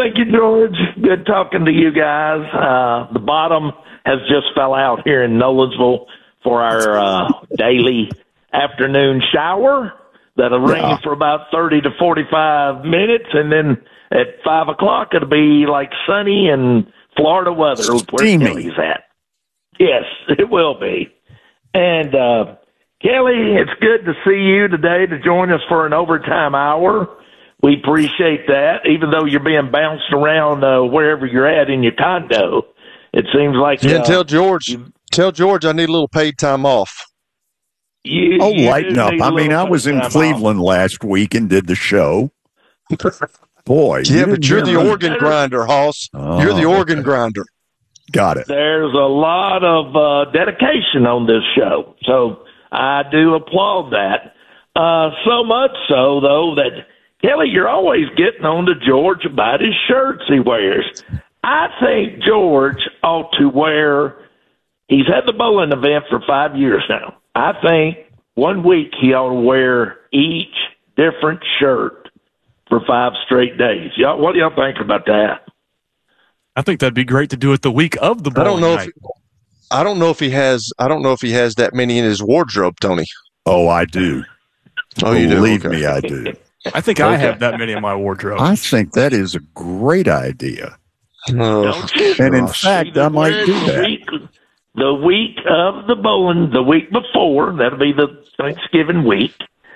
Thank you, George. Good talking to you guys. The bottom has just fell out here in Nolensville for our daily afternoon shower. That'll rain for about 30 to 45 minutes, and then at 5 o'clock it'll be like sunny and Florida weather where Kelly's at. Yes, it will be. And Kelly, it's good to see you today to join us for an overtime hour. We appreciate that, even though you're being bounced around wherever you're at in your condo. It seems like tell George I need a little paid time off. Lighten up. I mean, I was in Cleveland last week and did the show. Boy. Yeah, but you're the organ grinder, Hoss. You're the organ grinder. Got it. There's a lot of dedication on this show, so I do applaud that. So much so, though, that, Kelly, you're always getting on to George about his shirts he wears. I think George ought to wear – he's had the bowling event for 5 years now. I think 1 week he ought to wear each different shirt for 5 straight days. What do y'all think about that? I think that'd be great to do it the week of the bowling night. I don't know if he has that many in his wardrobe, Tony. Oh, I do. Oh, you do? Believe me, I do. I think I have that many in my wardrobe. I think that is a great idea. And in fact, I might do that. The week of the bowling, the week before, that'll be the Thanksgiving week,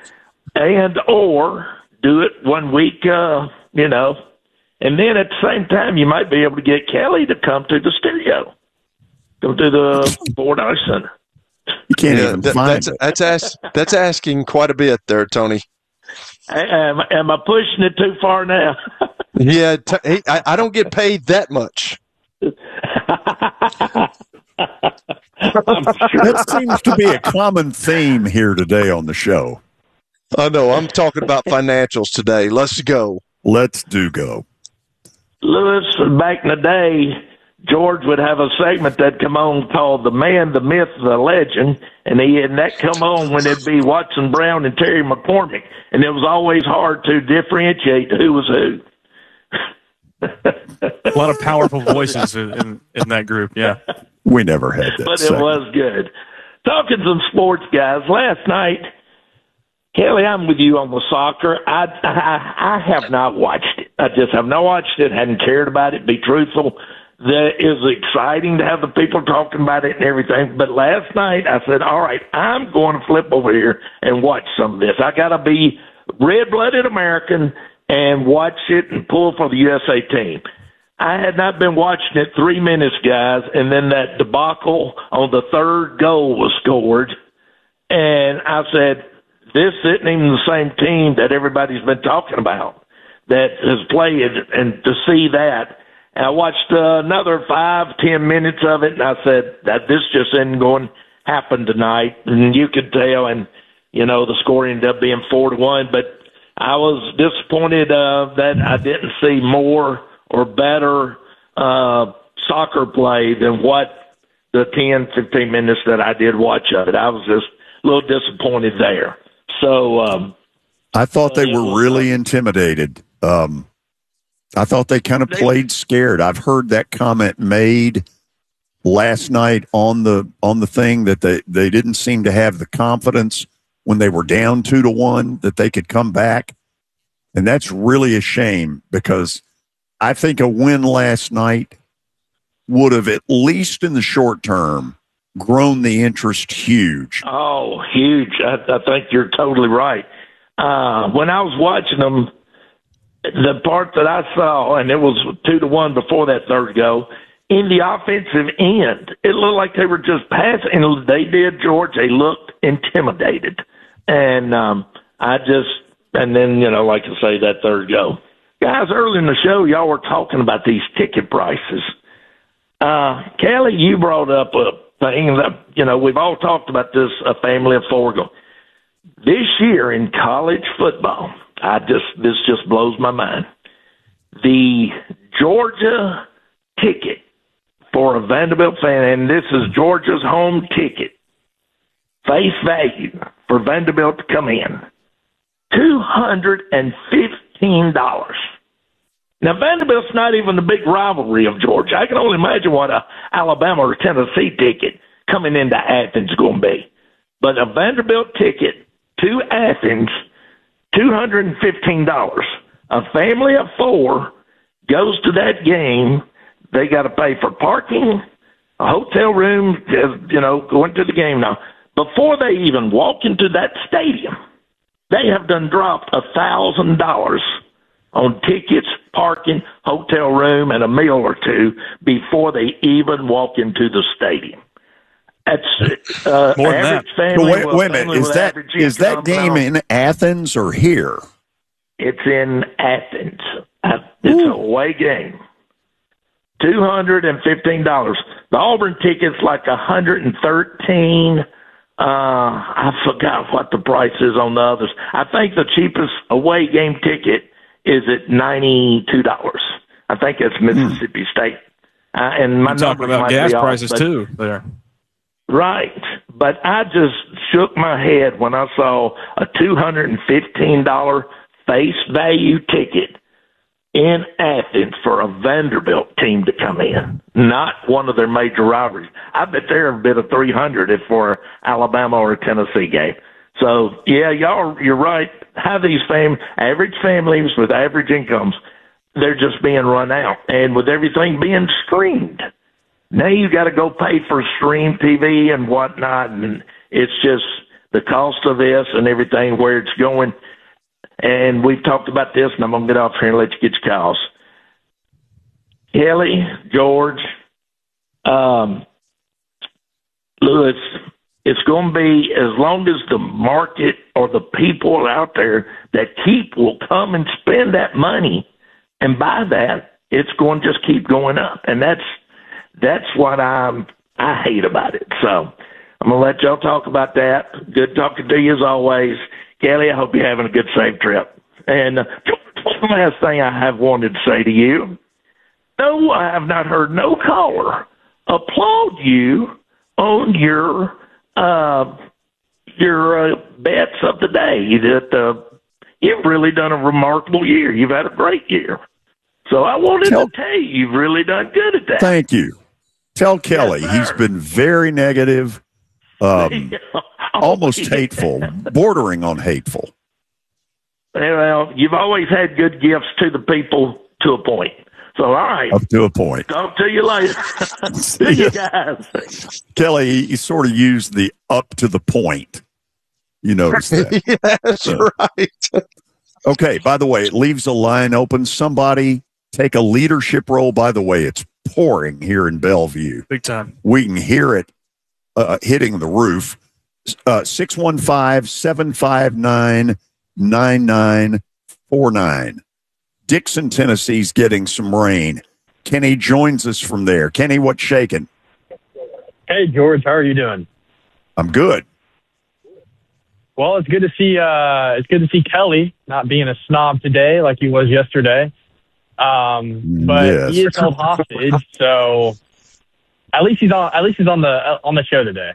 or do it 1 week, and then at the same time, you might be able to get Kelly to come to the studio, come to the Ford Ice Center. You can't even find it. That's asking quite a bit there, Tony. Am I pushing it too far now? Yeah, I don't get paid that much. That seems to be a common theme here today on the show. I know. I'm talking about financials today. Let's go. Let's go. Lewis, back in the day, George would have a segment that come on called The Man, the Myth, the Legend, and that come on when it'd be Watson Brown and Terry McCormick, and it was always hard to differentiate who was who. A lot of powerful voices in that group, yeah. We never had that. But segment. It was good. Talking some sports, guys. Last night, Kelly, I'm with you on the soccer. I have not watched it. I just have not watched it, hadn't cared about it, be truthful. That is exciting to have the people talking about it and everything. But last night, I said, all right, I'm going to flip over here and watch some of this. I got to be red-blooded American and watch it and pull for the USA team. I had not been watching it 3 minutes, guys, and then that debacle on the third goal was scored. And I said, this isn't even the same team that everybody's been talking about that has played, and to see that. And I watched another 5-10 minutes of it, and I said that this just isn't going to happen tonight. And you could tell, and, the score ended up being 4-1. But I was disappointed that I didn't see more or better soccer play than what the 10-15 minutes that I did watch of it. I was just a little disappointed there. So I thought they were really intimidated. I thought they kind of played scared. I've heard that comment made last night on the thing that they didn't seem to have the confidence when they were down 2-1 that they could come back. And that's really a shame, because I think a win last night would have, at least in the short term, grown the interest huge. Oh, huge. I think you're totally right. When I was watching them, the part that I saw, and it was 2-1 before that third goal, in the offensive end, it looked like they were just passing. And they did, George. They looked intimidated. And and then, like I say, that third goal. Guys, early in the show, y'all were talking about these ticket prices. Kelly, you brought up a thing that, we've all talked about this, a family of four. This year in college football, this just blows my mind. The Georgia ticket for a Vanderbilt fan, and this is Georgia's home ticket, face value for Vanderbilt to come in, $215. Now, Vanderbilt's not even the big rivalry of Georgia. I can only imagine what a Alabama or Tennessee ticket coming into Athens is going to be. But a Vanderbilt ticket to Athens, $215. A family of 4 goes to that game. They got to pay for parking, a hotel room, going to the game. Now, before they even walk into that stadium, they have done dropped $1,000 on tickets, parking, hotel room, and a meal or two before they even walk into the stadium. That's More than average that. family. Wait a minute. Is that game in Athens or here? It's in Athens. It's a away game. $215. The Auburn ticket's like $113. I forgot what the price is on the others. I think the cheapest away game ticket is at $92. I think it's Mississippi State. And my talking numbers about might gas be off, prices but- too there. Right. But I just shook my head when I saw a $215 face value ticket in Athens for a Vanderbilt team to come in, not one of their major rivalries. I bet they're a bit of $300 if for Alabama or a Tennessee game. So, yeah, you're right. How these average families with average incomes, they're just being run out. And with everything being streamed, now you got to go pay for stream TV and whatnot, and it's just the cost of this and everything, where it's going. And we've talked about this, and I'm going to get off here and let you get your calls. Kelly, George, Lewis, it's going to be, as long as the market or the people out there that keep will come and spend that money and buy that, it's going to just keep going up. And that's what I hate about it. So I'm going to let y'all talk about that. Good talking to you as always. Kelly, I hope you're having a good, safe trip. And one last thing I have wanted to say to you. No, I have not heard no caller applaud you on your bets of the day. You've really done a remarkable year. You've had a great year. So I wanted to tell you, you've really done good at that. Thank you. Tell Kelly Yes, he's been very negative, almost hateful, bordering on hateful. Well, you've always had good gifts to the people to a point. So, all right. Up to a point. Talk to you later. See you guys. Kelly, he sort of used the up to the point. You notice that. Yes, right. Okay, by the way, it leaves a line open. Somebody take a leadership role. By the way, it's pouring here in Bellevue. Big time. We can hear it hitting the roof. 615-759-9949. Dixon, Tennessee's getting some rain. Kenny joins us from there. Kenny, what's shaking? Hey, George, how are you doing? I'm good. Well, it's good to see Kelly not being a snob today like he was yesterday. But Yes. he is held hostage, so at least he's on the show today.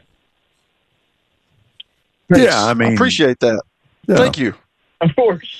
Yeah, I mean, appreciate that. yeah. Thank you. Of course.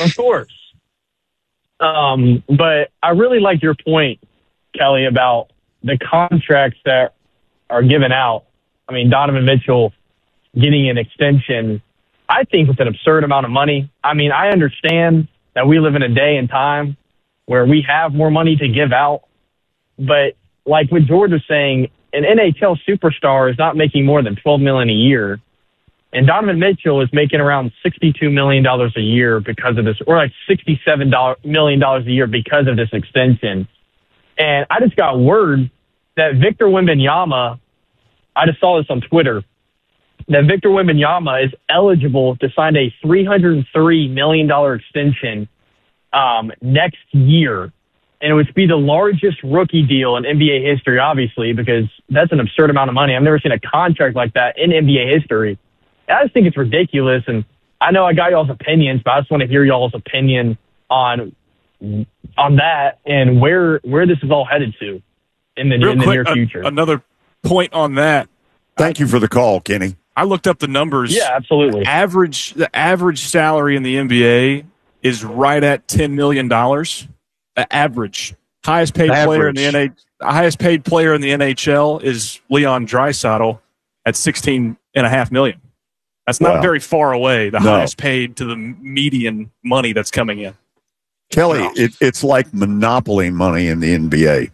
But I really like your point, Kelly, about the contracts that are given out. I mean, Donovan Mitchell getting an extension, I think it's an absurd amount of money. I mean, I understand that we live in a day and time where we have more money to give out. But like what George was saying, an NHL superstar is not making more than $12 million a year. And Donovan Mitchell is making around $62 million a year because of this, or like $67 million a year because of this extension. And I just got word that Victor Wembanyama, I just saw this on Twitter, that Victor Wembanyama is eligible to sign a $303 million extension next year. And it would be the largest rookie deal in NBA history, obviously, because that's an absurd amount of money. I've never seen a contract like that in NBA history. I just think it's ridiculous. And I know I got y'all's opinions, but I just want to hear y'all's opinion on that and where this is all headed to in the near future. Another point on that. Thank you for the call, Kenny. I looked up the numbers. Yeah, absolutely. The average salary in the NBA is right at $10 million. average. Highest paid player in the highest paid player in the NHL is Leon Draisaitl at $16.5 million. That's not very far away. The highest paid to the median money that's coming in. Kelly, it's like monopoly money in the NBA.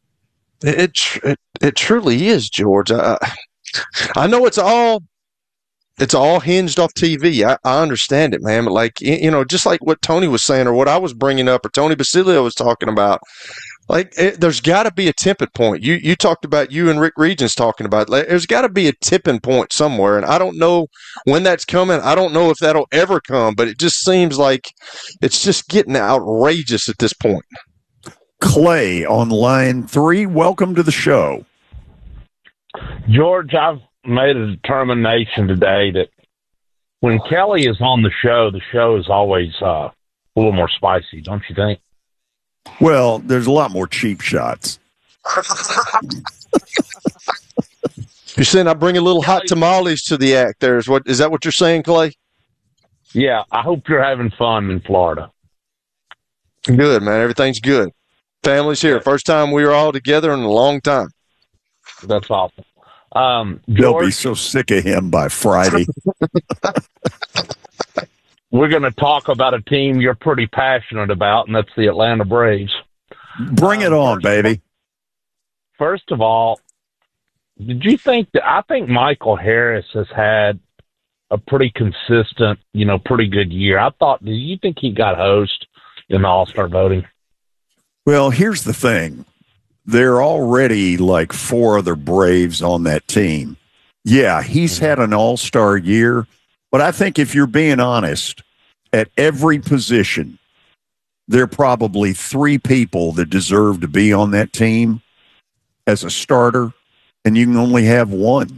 It truly is, George. I know it's all hinged off TV. I understand it, man. But like, just like what Tony was saying, or what I was bringing up, or Tony Basilio was talking about, like, there's got to be a tipping point. You talked about, you and Rick Regents talking about, like, there's got to be a tipping point somewhere, and I don't know when that's coming. I don't know if that'll ever come, but it just seems like it's just getting outrageous at this point. Clay on line 3, welcome to the show. George, I've made a determination today that when Kelly is on the show is always a little more spicy, don't you think? Well, there's a lot more cheap shots. You're saying I bring a little hot tamales to the act there. Is that what you're saying, Clay? Yeah, I hope you're having fun in Florida. Good, man. Everything's good. Family's here. First time we were all together in a long time. That's awesome. They'll be so sick of him by Friday. We're going to talk about a team you're pretty passionate about, and that's the Atlanta Braves. Bring it on, baby. First of all, did you think that I think Michael Harris has had a pretty consistent, pretty good year? Do you think he got hosed in the All-Star voting? Well, here's the thing. There are already like 4 other Braves on that team. Yeah, he's had an all-star year, but I think if you're being honest, at every position, there are probably 3 people that deserve to be on that team as a starter, and you can only have 1.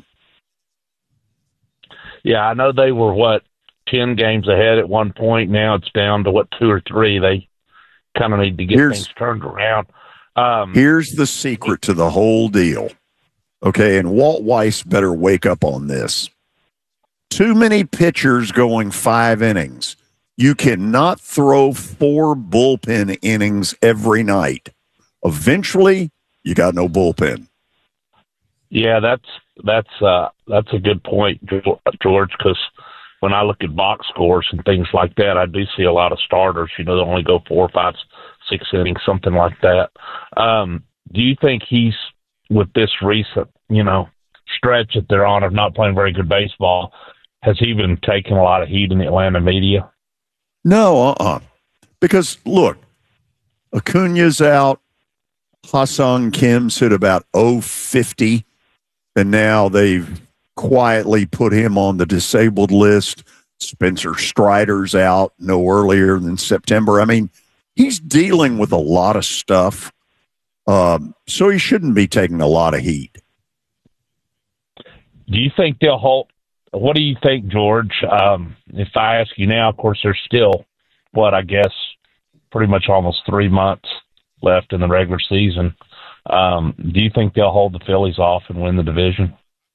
Yeah, I know they were, 10 games ahead at one point. Now it's down to, 2 or 3. They kind of need to get things turned around. Here's the secret to the whole deal. Okay, and Walt Weiss better wake up on this. Too many pitchers going 5 innings. You cannot throw 4 bullpen innings every night. Eventually, you got no bullpen. Yeah, that's a good point, George, because when I look at box scores and things like that, I do see a lot of starters. They only go 4, 5, 6 innings, something like that. Do you think he's, with this recent, stretch that they're on of not playing very good baseball, has he been taking a lot of heat in the Atlanta media? No, because, look, Acuna's out. Ha-Seong Kim's hit about 050, and now they've quietly put him on the disabled list. Spencer Strider's out no earlier than September. I mean, he's dealing with a lot of stuff, so he shouldn't be taking a lot of heat. Do you think they'll hold? What do you think, George? If I ask you now, of course, there's still, I guess, pretty much almost 3 months left in the regular season. Do you think they'll hold the Phillies off and win the division?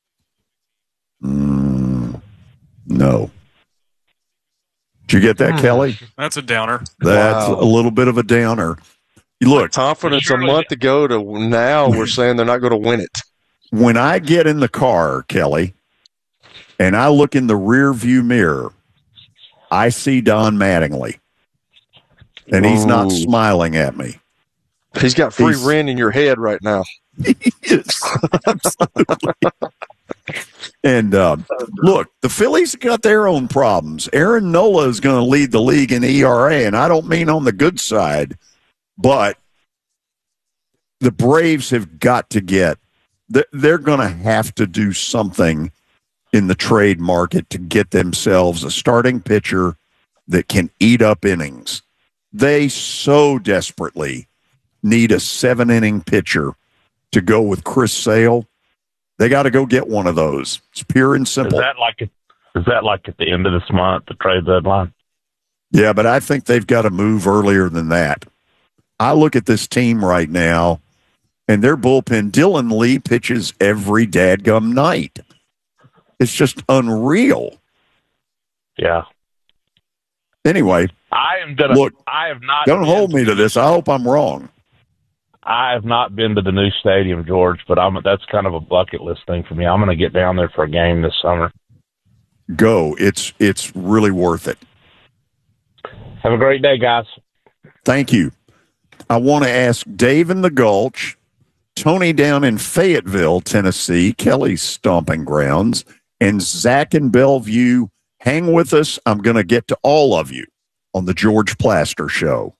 No. Did you get that, Kelly? That's a downer. That's a little bit of a downer. You look, confidence a month ago to now, we're saying they're not going to win it. When I get in the car, Kelly, and I look in the rear view mirror, I see Don Mattingly, and he's not smiling at me. He's got free rent in your head right now. He is. Absolutely. And look, the Phillies got their own problems. Aaron Nola is going to lead the league in ERA, and I don't mean on the good side, but the Braves have got to they're going to have to do something in the trade market to get themselves a starting pitcher that can eat up innings. They so desperately need a 7-inning pitcher to go with Chris Sale. They got to go get one of those. It's pure and simple. Is that like at the end of this month, the trade deadline? Yeah, but I think they've got to move earlier than that. I look at this team right now, and their bullpen, Dylan Lee pitches every dadgum night. It's just unreal. Yeah. Anyway, I have not. Don't hold me to this. I hope I'm wrong. I have not been to the new stadium, George, but that's kind of a bucket list thing for me. I'm going to get down there for a game this summer. Go. It's really worth it. Have a great day, guys. Thank you. I want to ask Dave in the Gulch, Tony down in Fayetteville, Tennessee, Kelly's stomping grounds, and Zach in Bellevue. Hang with us. I'm going to get to all of you on the George Plaster Show.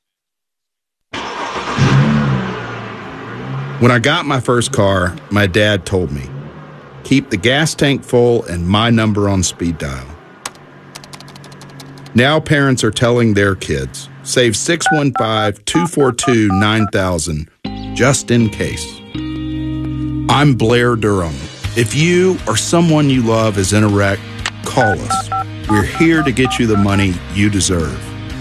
When I got my first car, my dad told me, keep the gas tank full and my number on speed dial. Now parents are telling their kids, save 615-242-9000 just in case. I'm Blair Durham. If you or someone you love is in a wreck, call us. We're here to get you the money you deserve.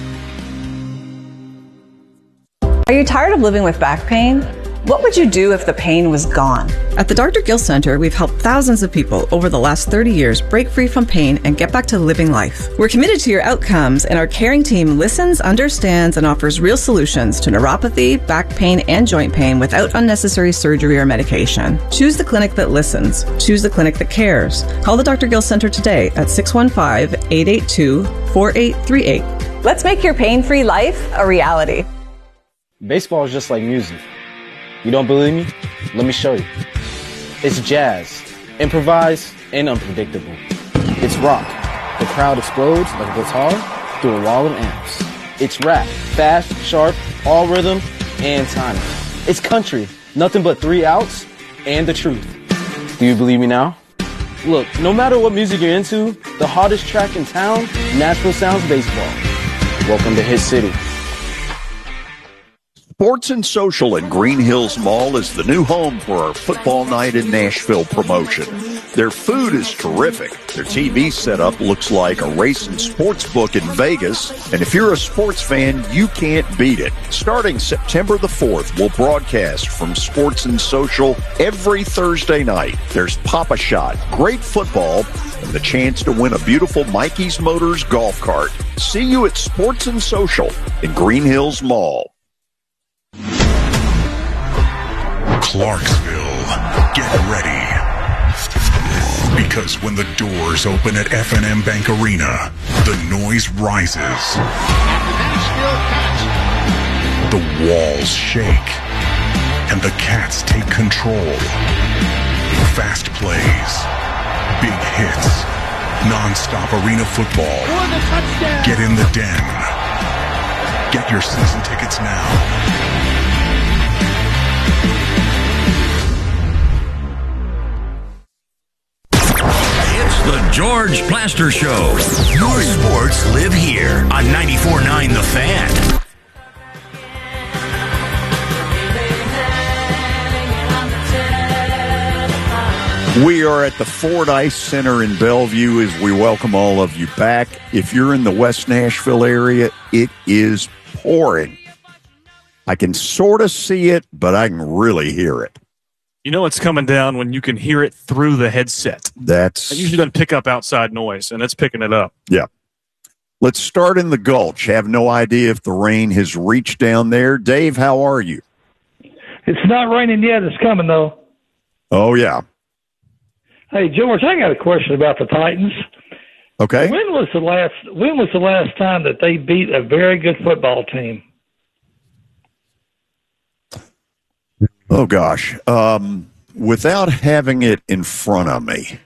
Are you tired of living with back pain? What would you do if the pain was gone? At the Dr. Gill Center, we've helped thousands of people over the last 30 years break free from pain and get back to living life. We're committed to your outcomes, and our caring team listens, understands, and offers real solutions to neuropathy, back pain, and joint pain without unnecessary surgery or medication. Choose the clinic that listens. Choose the clinic that cares. Call the Dr. Gill Center today at 615-882-4838. Let's make your pain-free life a reality. Baseball is just like music. You don't believe me? Let me show you. It's jazz, improvised, and unpredictable. It's rock. The crowd explodes like a guitar through a wall of amps. It's rap, fast, sharp, all rhythm and timing. It's country, nothing but 3 outs and the truth. Do you believe me now? Look, no matter what music you're into, the hottest track in town, Nashville Sounds Baseball. Welcome to Hit City. Sports and Social at Green Hills Mall is the new home for our Football Night in Nashville promotion. Their food is terrific. Their TV setup looks like a racing sports book in Vegas. And if you're a sports fan, you can't beat it. Starting September the 4th, we'll broadcast from Sports and Social every Thursday night. There's Pop-A-Shot, great football, and the chance to win a beautiful Mikey's Motors golf cart. See you at Sports and Social in Green Hills Mall. Clarksville, get ready. Because when the doors open at F&M Bank Arena, the noise rises. The walls shake. And the Cats take control. Fast plays. Big hits. Non-stop arena football. Get in the den. Get your season tickets now. The George Plaster Show. Your sports live here on 94.9 The Fan. We are at the Fordyce Center in Bellevue as we welcome all of you back. If you're in the West Nashville area, it is pouring. I can sort of see it, but I can really hear it. You know it's coming down when you can hear it through the headset. It usually doesn't pick up outside noise, and it's picking it up. Yeah. Let's start in the Gulch. Have no idea if the rain has reached down there. Dave, how are you? It's not raining yet. It's coming, though. Oh, yeah. Hey, George, I got a question about the Titans. Okay. When was the last time that they beat a very good football team? Oh, gosh. Without having it in front of me.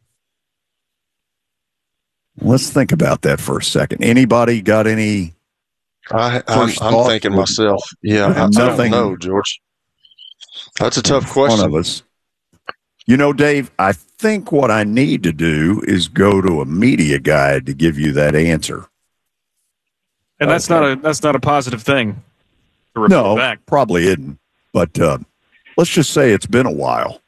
Let's think about that for a second. Anybody got any? I'm thinking myself. Yeah, I don't know, George. That's a tough question. One of us. You know, Dave, I think what I need to do is go to a media guide to give you that answer. And that's not a positive thing. No, probably isn't. But let's just say it's been a while.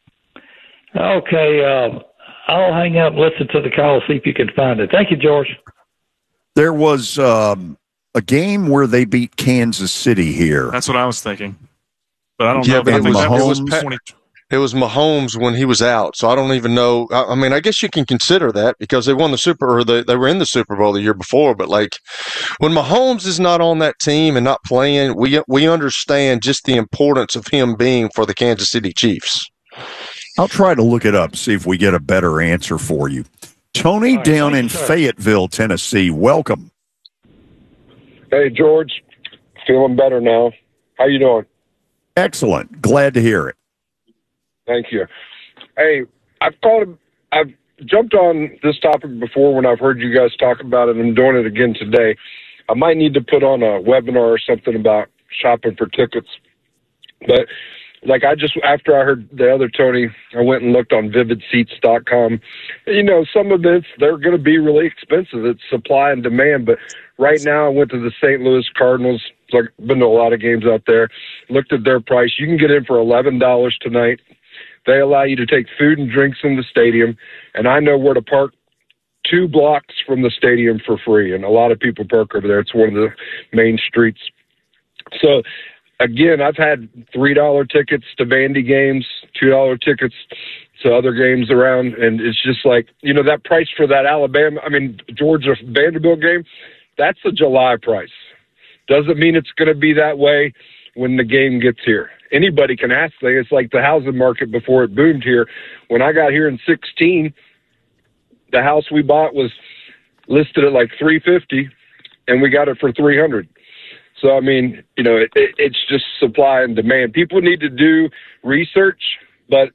Okay, I'll hang up and listen to the call, see if you can find it. Thank you, George. There was a game where they beat Kansas City here. That's what I was thinking. But I don't know if it was It was Mahomes when he was out, so I don't even know. I mean, I guess you can consider that because they won they were in the Super Bowl the year before. But like when Mahomes is not on that team and not playing, we understand just the importance of him being for the Kansas City Chiefs. I'll try to look it up, see if we get a better answer for you. Tony down in Fayetteville, Tennessee, welcome. Hey, George. Feeling better now. How you doing? Excellent. Glad to hear it. Thank you. Hey, I've jumped on this topic before when I've heard you guys talk about it. I'm doing it again today. I might need to put on a webinar or something about shopping for tickets. But like after I heard the other Tony, I went and looked on vividseats.com. You know, some events, they're going to be really expensive. It's supply and demand. But right now I went to the St. Louis Cardinals. So I've been to a lot of games out there, looked at their price. You can get in for $11 tonight. They allow you to take food and drinks in the stadium, and I know where to park 2 blocks from the stadium for free, and a lot of people park over there. It's one of the main streets. So, again, I've had $3 tickets to Vandy games, $2 tickets to other games around, and it's just like, you know, that price for that Georgia Vanderbilt game, that's a July price. Doesn't mean it's going to be that way when the game gets here. Anybody can ask things. It's like the housing market before it boomed here. When I got here in 2016, the house we bought was listed at like $350, and we got it for $300. So, I mean, you know, it's just supply and demand. People need to do research, but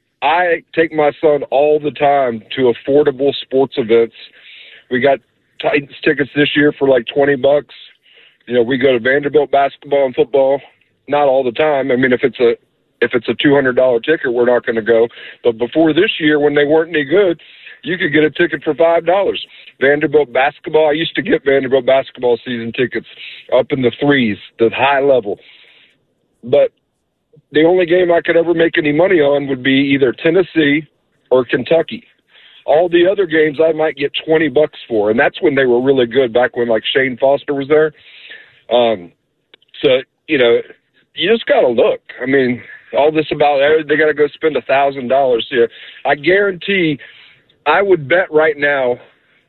I take my son all the time to affordable sports events. We got Titans tickets this year for like $20. You know, we go to Vanderbilt basketball and football. Not all the time. I mean, if it's a $200 ticket, we're not going to go. But before this year, when they weren't any good, you could get a ticket for $5. Vanderbilt basketball, I used to get Vanderbilt basketball season tickets up in the threes, the high level. But the only game I could ever make any money on would be either Tennessee or Kentucky. All the other games I might get $20 for, and that's when they were really good, back when like Shane Foster was there. So, you know, you just got to look. I mean, all this about they got to go spend $1,000 here. I guarantee I would bet right now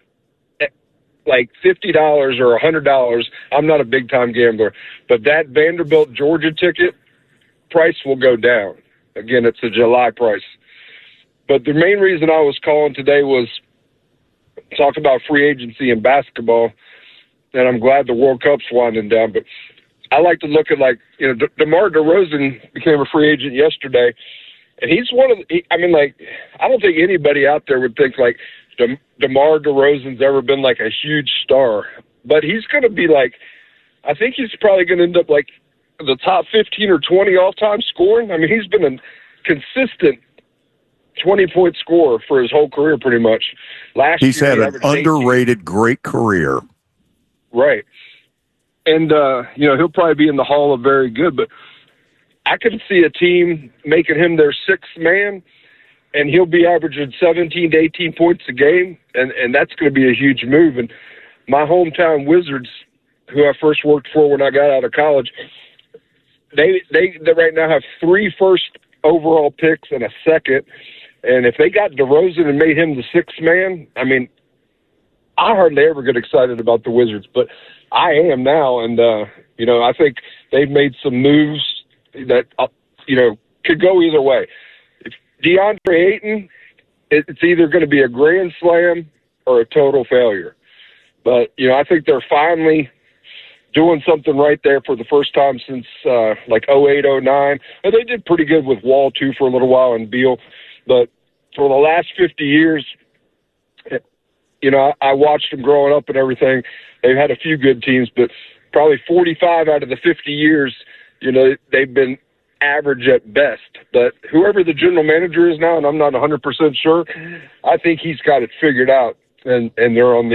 like $50 or $100. I'm not a big time gambler, but that Vanderbilt Georgia ticket price will go down. Again, it's a July price. But the main reason I was calling today was talk about free agency in basketball, and I'm glad the World Cup's winding down, but I like to look at, like, you know, DeMar DeRozan became a free agent yesterday, and he's one of the, I mean, like, I don't think anybody out there would think, like, DeMar DeRozan's ever been, like, a huge star. But he's going to be, like, I think he's probably going to end up, like, the top 15 or 20 all-time scoring. I mean, he's been a consistent 20-point scorer for his whole career pretty much. He's had an underrated, great career. Right. And, you know, he'll probably be in the Hall of Very Good, but I could see a team making him their sixth man, and he'll be averaging 17 to 18 points a game, and that's going to be a huge move. And my hometown Wizards, who I first worked for when I got out of college, they right now have 3 first overall picks and a second, and if they got DeRozan and made him the sixth man, I mean, I hardly ever get excited about the Wizards, but I am now, and, you know, I think they've made some moves that, you know, could go either way. If DeAndre Ayton, it's either going to be a grand slam or a total failure. But, you know, I think they're finally doing something right there for the first time since, like, 08, 09. And they did pretty good with Wall, too, for a little while, and Beal. But for the last 50 years, you know, I watched them growing up and everything. They've had a few good teams, but probably 45 out of the 50 years, you know, they've been average at best. But whoever the general manager is now, and I'm not 100% sure, I think he's got it figured out, and they're on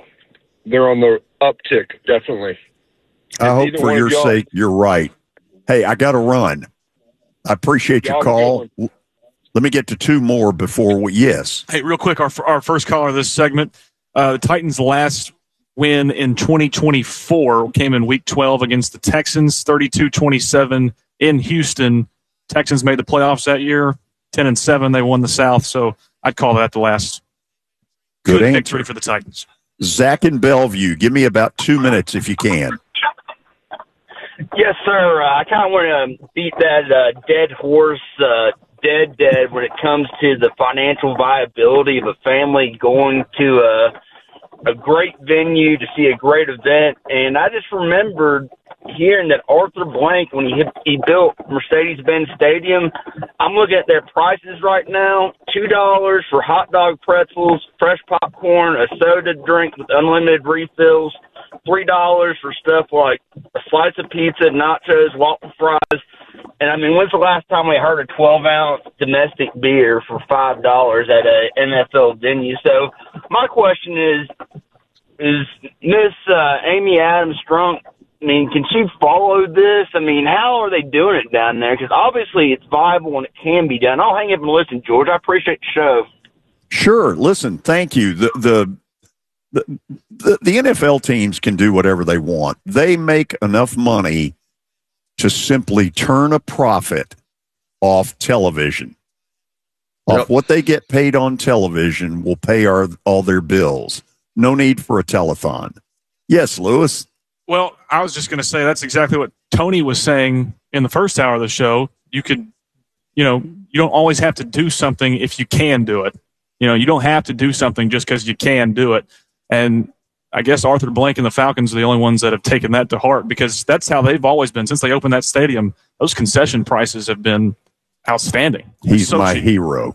the uptick, definitely. I hope for your sake you're right. Hey, I got to run. I appreciate your call. Let me get to 2 more before we, yes. Hey, real quick, our first caller of this segment, the Titans' last win in 2024 came in Week 12 against the Texans, 32-27 in Houston Texans made the playoffs that year, 10-7. They won the South, so I'd call that the last good victory for the Titans. Zach in Bellevue, give me about 2 minutes if you can. Yes, sir. I kind of want to beat that dead horse, dead when it comes to the financial viability of a family going to a great venue to see a great event. And I just remembered hearing that Arthur Blank, when he built Mercedes-Benz Stadium, I'm looking at their prices right now, $2 for hot dog, pretzels, fresh popcorn, a soda drink with unlimited refills, $3 for stuff like a slice of pizza, nachos, waffle fries. And, I mean, when's the last time we heard a 12-ounce domestic beer for $5 at a NFL venue? So my question is Miss Amy Adams Strunk, I mean, can she follow this? I mean, how are they doing it down there? Because obviously it's viable and it can be done. I'll hang up and listen, George. I appreciate the show. Sure. Listen, thank you. The NFL teams can do whatever they want. They make enough money to simply turn a profit off television. Off what they get paid on television will pay all their bills. No need for a telethon. Yes, Lewis? Well, I was just going to say that's exactly what Tony was saying in the first hour of the show. You could, you don't always have to do something if you can do it. You don't have to do something just because you can do it. And I guess Arthur Blank and the Falcons are the only ones that have taken that to heart, because that's how they've always been. Since they opened that stadium, those concession prices have been outstanding. He's so my hero.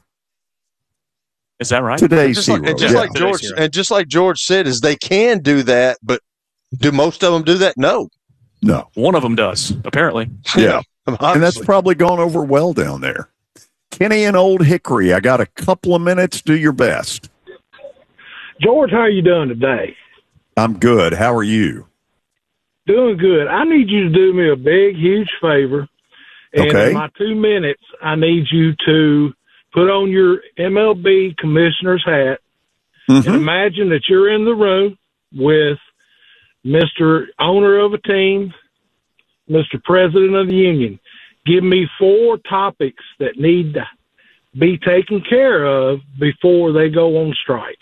Is that right? Today's hero. And just like George said, is they can do that, but do most of them do that? No. One of them does, apparently. Yeah. And that's probably gone over well down there. Kenny and Old Hickory, I got a couple of minutes. Do your best. George, how are you doing today? I'm good. How are you? Doing good. I need you to do me a big, huge favor. And in my 2 minutes, I need you to put on your MLB commissioner's hat and imagine that you're in the room with Mr. Owner of a team, Mr. President of the Union. Give me 4 topics that need to be taken care of before they go on strike.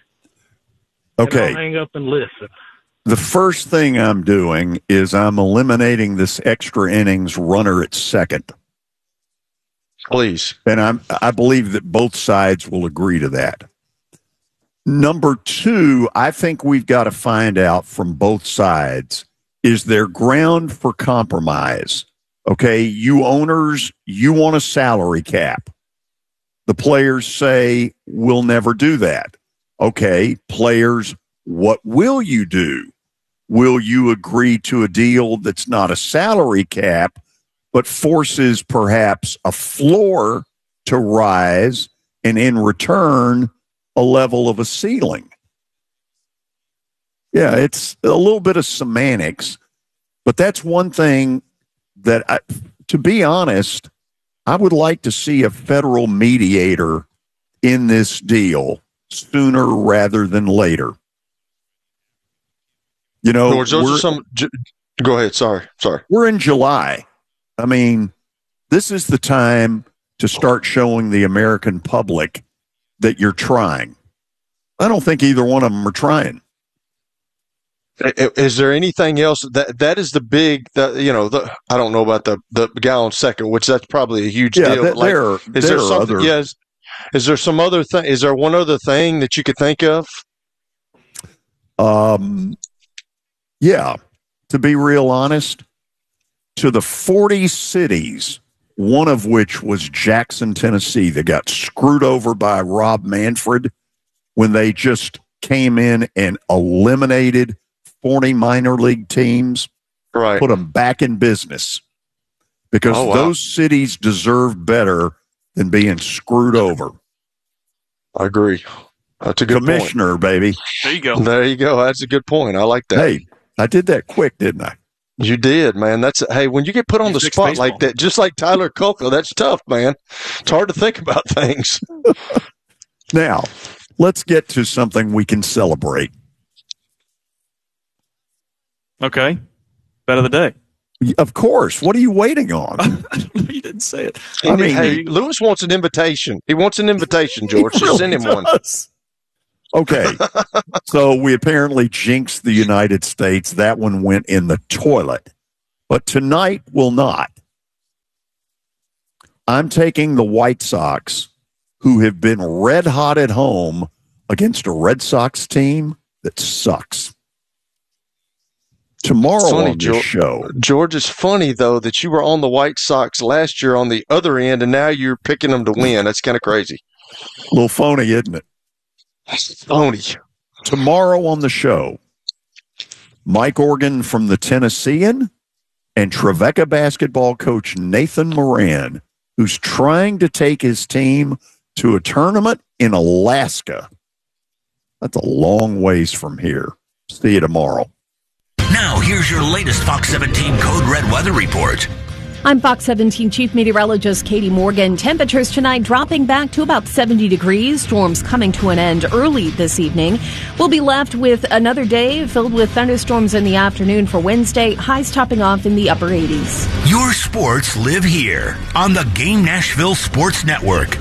Okay. And I'll hang up and listen. The first thing I'm doing is I'm eliminating this extra innings runner at second. Please. And I believe that both sides will agree to that. Number 2, I think we've got to find out from both sides, is there ground for compromise? Okay, you owners, you want a salary cap. The players say, we'll never do that. Okay, players, what will you do? Will you agree to a deal that's not a salary cap, but forces perhaps a floor to rise, and in return, a level of a ceiling? Yeah, it's a little bit of semantics, but that's one thing that, to be honest, I would like to see a federal mediator in this deal sooner rather than later. George, go ahead. Sorry. We're in July. I mean, this is the time to start showing the American public that you're trying. I don't think either one of them are trying. Is there anything else that is the big, I don't know about the guy on second, which that's probably a huge deal. Is there some other thing? Is there one other thing that you could think of? Yeah, to be real honest, to the 40 cities, one of which was Jackson, Tennessee, that got screwed over by Rob Manfred when they just came in and eliminated 40 minor league teams, right? Put them back in business, because those cities deserve better than being screwed over. I agree. That's a good commissioner, baby. There you go. That's a good point. I like that. Hey, I did that quick, didn't I? You did, man. When you get put on the spot like that, just like Tyler Culco, that's tough, man. It's hard to think about things. Now, let's get to something we can celebrate. Okay. Bet of the day. Of course. What are you waiting on? You didn't say it. I mean, hey, Lewis wants an invitation. He wants an invitation, George. Just send him one. Okay. So we apparently jinxed the United States. That one went in the toilet. But tonight will not. I'm taking the White Sox, who have been red hot at home against a Red Sox team that sucks. Tomorrow on this show. George, it's funny, though, that you were on the White Sox last year on the other end, and now you're picking them to win. That's kind of crazy. A little phony, isn't it? Phony. Tomorrow on the show, Mike Organ from the Tennessean and Trevecca basketball coach Nathan Moran, who's trying to take his team to a tournament in Alaska. That's a long ways from here. See you tomorrow. Now, here's your latest Fox 17 Code Red weather report. I'm Fox 17 Chief Meteorologist Katie Morgan. Temperatures tonight dropping back to about 70 degrees. Storms coming to an end early this evening. We'll be left with another day filled with thunderstorms in the afternoon for Wednesday. Highs topping off in the upper 80s. Your sports live here on the Game Nashville Sports Network.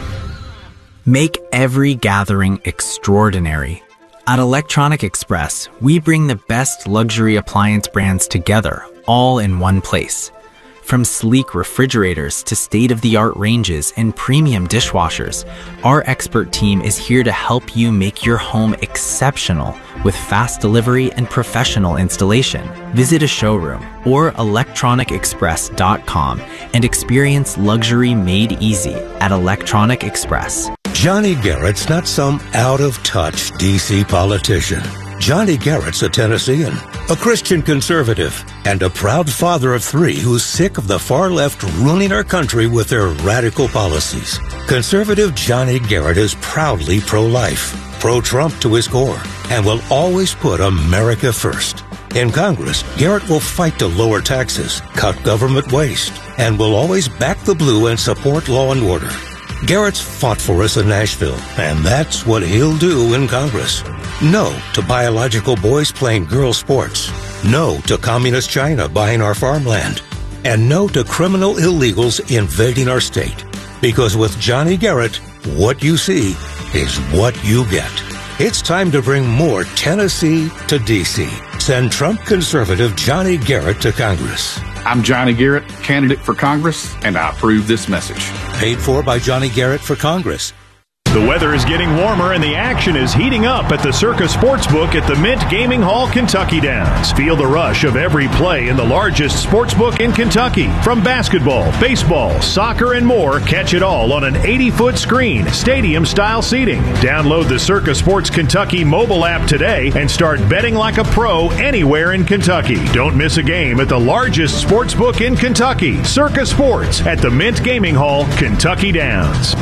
Make every gathering extraordinary. At Electronic Express, we bring the best luxury appliance brands together, all in one place. From sleek refrigerators to state-of-the-art ranges and premium dishwashers, our expert team is here to help you make your home exceptional with fast delivery and professional installation. Visit a showroom or electronicexpress.com and experience luxury made easy at Electronic Express. Johnny Garrett's not some out-of-touch D.C. politician. Johnny Garrett's a Tennessean, a Christian conservative, and a proud father of three who's sick of the far left ruining our country with their radical policies. Conservative Johnny Garrett is proudly pro-life, pro-Trump to his core, and will always put America first. In Congress, Garrett will fight to lower taxes, cut government waste, and will always back the blue and support law and order. Garrett's fought for us in Nashville, and that's what he'll do in Congress. No to biological boys playing girl sports. No to communist China buying our farmland. And no to criminal illegals invading our state. Because with Johnny Garrett, what you see is what you get. It's time to bring more Tennessee to D.C. Send Trump conservative Johnny Garrett to Congress. I'm Johnny Garrett, candidate for Congress, and I approve this message. Paid for by Johnny Garrett for Congress. The weather is getting warmer and the action is heating up at the Circa Sportsbook at the Mint Gaming Hall, Kentucky Downs. Feel the rush of every play in the largest sportsbook in Kentucky. From basketball, baseball, soccer, and more, catch it all on an 80-foot screen, stadium-style seating. Download the Circa Sports Kentucky mobile app today and start betting like a pro anywhere in Kentucky. Don't miss a game at the largest sportsbook in Kentucky, Circa Sports at the Mint Gaming Hall, Kentucky Downs.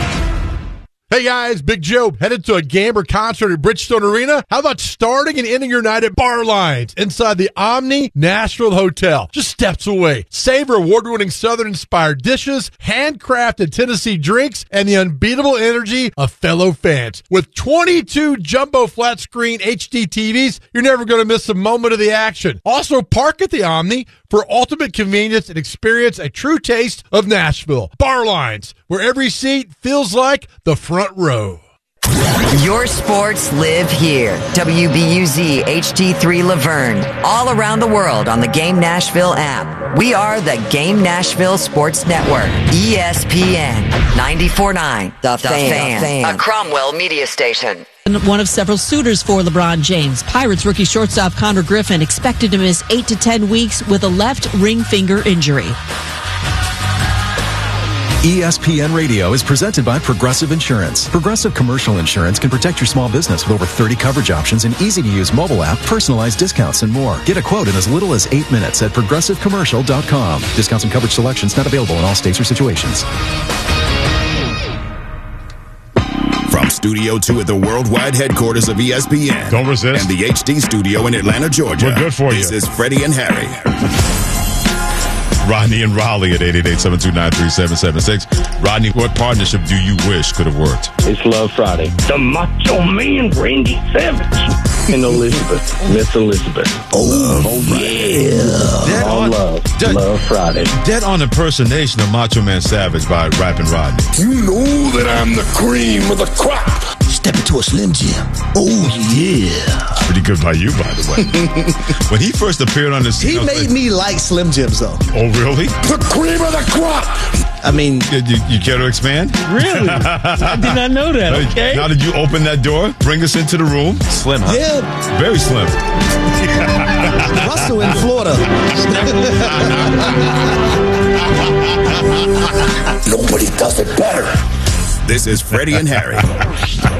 Hey guys, Big Joe, headed to a game or concert at Bridgestone Arena? How about starting and ending your night at Bar Lines inside the Omni Nashville Hotel, just steps away? Savor award-winning Southern-inspired dishes, handcrafted Tennessee drinks, and the unbeatable energy of fellow fans. With 22 jumbo flat-screen HD TVs, you're never going to miss a moment of the action. Also, park at the Omni for ultimate convenience and experience a true taste of Nashville. Bar Lines, where every seat feels like the front row. Your sports live here. WBUZ HD3 Laverne. All around the world on the Game Nashville app. We are the Game Nashville Sports Network. ESPN 94.9. The Fan. A Cromwell media station. One of several suitors for LeBron James. Pirates rookie shortstop Connor Griffin expected to miss 8 to 10 weeks with a left ring finger injury. ESPN Radio is presented by Progressive Insurance. Progressive Commercial Insurance can protect your small business with over 30 coverage options and easy-to-use mobile app, personalized discounts, and more. Get a quote in as little as 8 minutes at ProgressiveCommercial.com. Discounts and coverage selections not available in all states or situations. From Studio 2 at the worldwide headquarters of ESPN. Don't resist. And the HD studio in Atlanta, Georgia. We're good for you. This is Freddie and Harry. Rodney and Raleigh at 888-729-3776. Rodney, what partnership do you wish could have worked? It's Love Friday. The Macho Man, Randy Savage. And Elizabeth. Miss Elizabeth. Oh yeah. Love Friday. Dead on impersonation of Macho Man Savage by Rappin' Rodney. You know that I'm the cream of the crop. Step into a Slim Jim. Oh, yeah. Pretty good by you, by the way. When he first appeared on the scene, he made me like Slim Jims, though. Oh, really? The cream of the crop. I mean, you care to expand? Really? I did not know that. Okay. Now did you open that door? Bring us into the room. Slim, huh? Yeah. Very slim. Russell in Florida. Nobody does it better. This is Freddie and Harry.